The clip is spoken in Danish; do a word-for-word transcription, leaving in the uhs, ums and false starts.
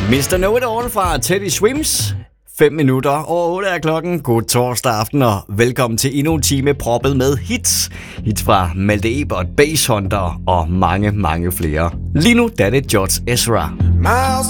mister Know-It-All fra Teddy Swims. fem minutter over otte er klokken. God torsdag aften og velkommen til endnu en time proppet med hits. Hits fra Malte Ebert, Basshunter og mange, mange flere. Lige nu der er det George Ezra.